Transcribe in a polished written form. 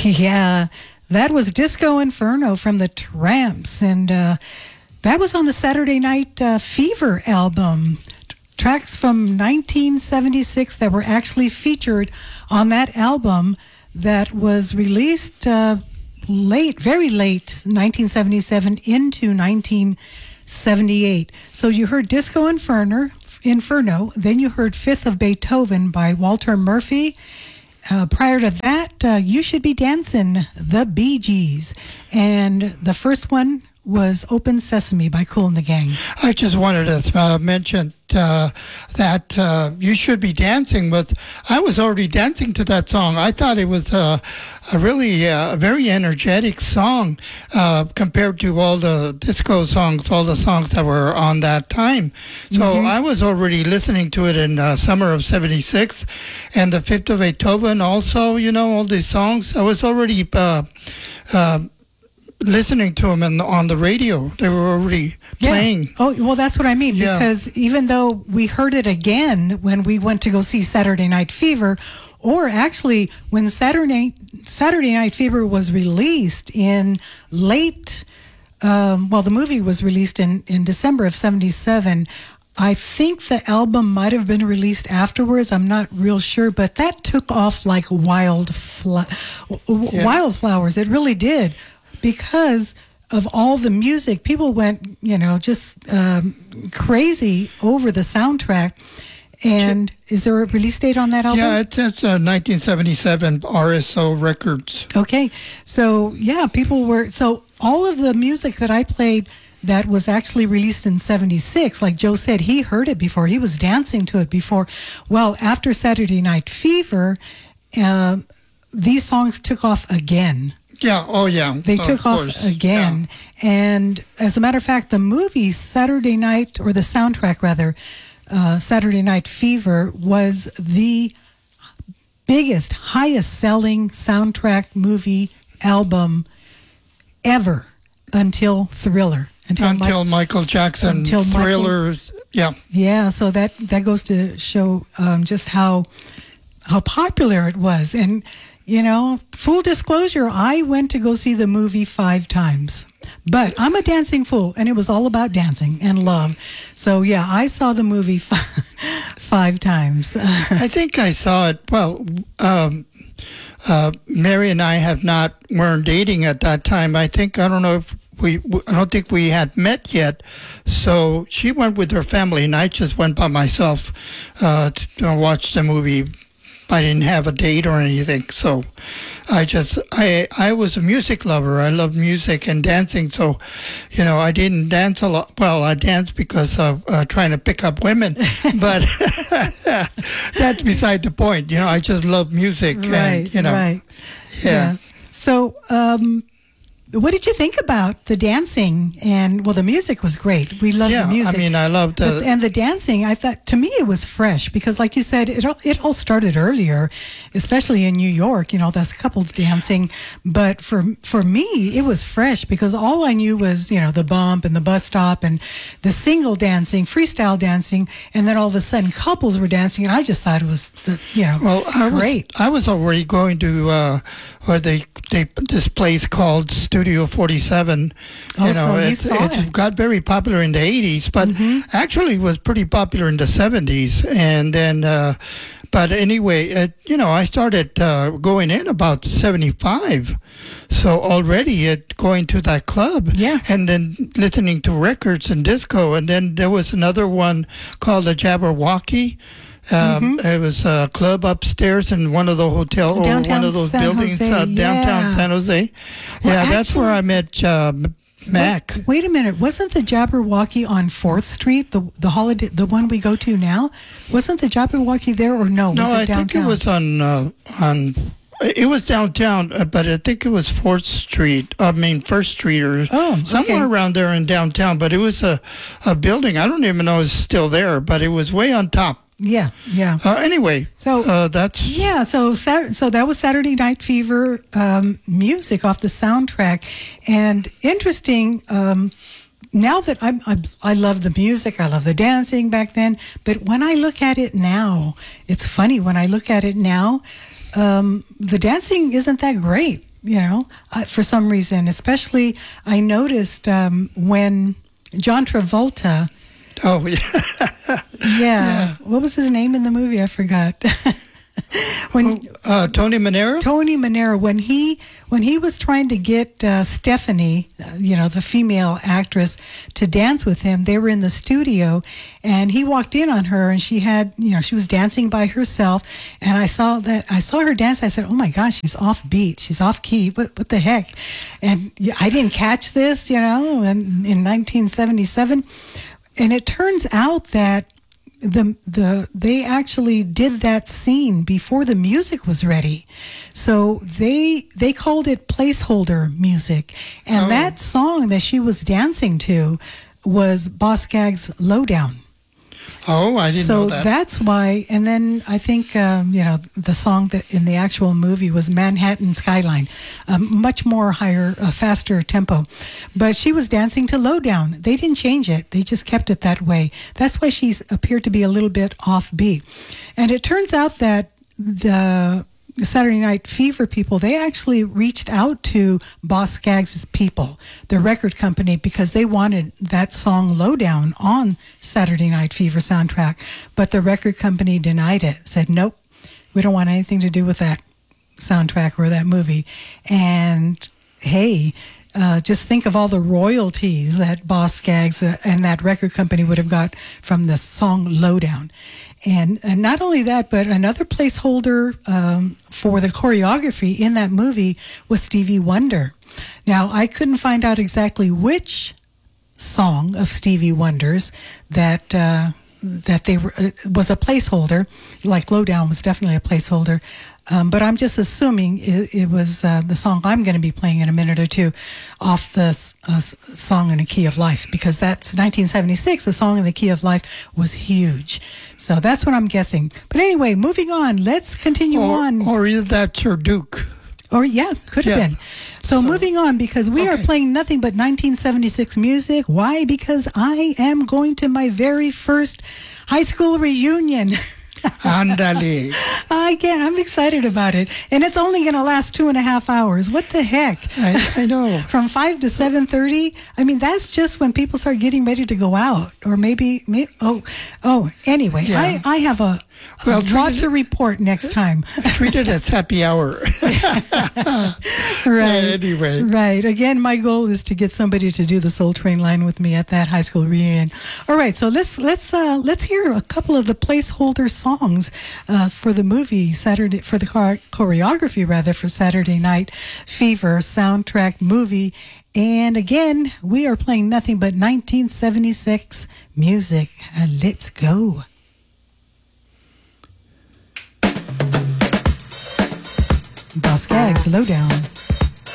Yeah, that was Disco Inferno from the Tramps, and that was on the Saturday Night Fever album. Tracks from 1976 that were actually featured on that album that was released very late, 1977 into 1978. So you heard Disco Inferno, then you heard Fifth of Beethoven by Walter Murphy. Prior to that, You Should Be Dancing, the Bee Gees. And the first one was Open Sesame by Kool and the Gang. I just wanted to mention that You Should Be Dancing, but I was already dancing to that song. I thought it was a really very energetic song compared to all the disco songs, all the songs that were on that time. So I was already listening to it in summer of '76, and the Fifth of Beethoven also, all these songs. I was already listening to them on the radio. They were already playing. Oh, well, that's what I mean, because even though we heard it again when we went to go see Saturday Night Fever, or actually when Saturday Night Fever was released in late, the movie was released in December of '77. I think the album might have been released afterwards. I'm not real sure, but that took off like wildflowers. It really did. Because of all the music, people went, just crazy over the soundtrack. And is there a release date on that album? Yeah, it's 1977 RSO Records. Okay. So, so all of the music that I played that was actually released in '76, like Joe said, he heard it before. He was dancing to it before. Well, after Saturday Night Fever, these songs took off again. Yeah, oh yeah. They took off again. Yeah. And as a matter of fact, the movie Saturday Night, or the soundtrack rather, Saturday Night Fever was the biggest, highest selling soundtrack movie album ever until Thriller. Until Michael Jackson, Thriller. Yeah, so that goes to show just how popular it was. And full disclosure, I went to go see the movie 5 times. But I'm a dancing fool, and it was all about dancing and love. So, I saw the movie 5 times. I think I saw it. Well, Mary and I weren't dating at that time. I don't think we had met yet. So she went with her family, and I just went by myself to watch the movie. I didn't have a date or anything, so I was a music lover. I love music and dancing, so I didn't dance a lot. Well, I danced because of trying to pick up women, but that's beside the point. I just love music, right? And Yeah. So, what did you think about the dancing? And the music was great. We loved the music. I mean, I loved and the dancing. I thought, to me, it was fresh because, like you said, it all started earlier, especially in New York. That's couples dancing. But for me, it was fresh because all I knew was the bump and the bus stop and the single dancing, freestyle dancing, and then all of a sudden couples were dancing, and I just thought it was great. I was already going to this place called Studio 47. It got very popular in the 80s, but actually was pretty popular in the 70s. And then, but anyway, I started going in about 75. So already going to that club, and then listening to records and disco. And then there was another one called the Jabberwocky. It was a club upstairs in one of the hotels or one of those buildings downtown San Jose. That's where I met Mac. Wait a minute, wasn't the Jabberwocky on 4th Street, the holiday, the one we go to now? Wasn't the Jabberwocky there, or no? No, was it downtown? I think it was on. It was downtown, but I think it was 4th Street. I mean 1st Street or somewhere around there in downtown. But it was a building. I don't even know it's still there, but it was way on top. Yeah. Anyway, so that's so that was Saturday Night Fever music off the soundtrack, and interesting. Now that I love the music, I love the dancing back then, but when I look at it now, it's funny. When I look at it now, the dancing isn't that great. for some reason. Especially, I noticed when John Travolta. Oh, yeah. Yeah. What was his name in the movie? I forgot. Tony Manero? Tony Manero, when he was trying to get Stephanie, the female actress, to dance with him, they were in the studio, and he walked in on her, and she had, she was dancing by herself, and I saw her dance. I said, "Oh my gosh, she's off beat, she's off key. What the heck?" And I didn't catch this, in 1977, and it turns out that they actually did that scene before the music was ready, so they called it placeholder music, and that song that she was dancing to was Boss Gagg's "Lowdown." Oh, I didn't know that. So that's why. And then I think the song that in the actual movie was "Manhattan Skyline," much more higher, faster tempo. But she was dancing to "Lowdown." They didn't change it; they just kept it that way. That's why she appeared to be a little bit offbeat. And it turns out that the Saturday Night Fever people, they actually reached out to Boss Gagg's people, the record company, because they wanted that song "Lowdown" on Saturday Night Fever soundtrack. But the record company denied it, said, "Nope, we don't want anything to do with that soundtrack or that movie." And hey, just think of all the royalties that Boss Gags and that record company would have got from the song "Lowdown." And not only that, but another placeholder for the choreography in that movie was Stevie Wonder. Now, I couldn't find out exactly which song of Stevie Wonder's that they were was a placeholder. Like "Lowdown" was definitely a placeholder. But I'm just assuming it was the song I'm going to be playing in a minute or two off the Song in the Key of Life, because that's 1976. The Song in the Key of Life was huge. So that's what I'm guessing. But anyway, moving on. Let's continue on. Or is that Sir Duke? Or yeah, could have been. So moving on, because we are playing nothing but 1976 music. Why? Because I am going to my very first high school reunion. Andale. Again, I'm excited about it. And it's only going to last 2.5 hours. What the heck? I know. From 5 to 7:30? I mean, that's just when people start getting ready to go out. Or maybe anyway, yeah. I have a lot to report next time. Treat it as happy hour. Right. Anyway. Right. Again, my goal is to get somebody to do the Soul Train line with me at that high school reunion. All right. So let's hear a couple of the placeholder songs for the movie Saturday, for the choreography rather, for Saturday Night Fever soundtrack movie. And again, we are playing nothing but 1976 music. Let's go. Boss Gags, "Lowdown."